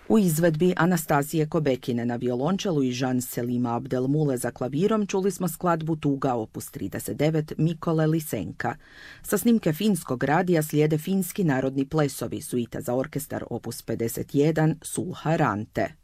U izvedbi Anastasije Kobekine na violončelu i Jean Selima Abdelmule za klavirom čuli smo skladbu Tuga opus 39 Mikole Lisenka. Sa snimke finskog radija slijede finski narodni plesovi, suita za orkestar opus 51 Sulha Rante.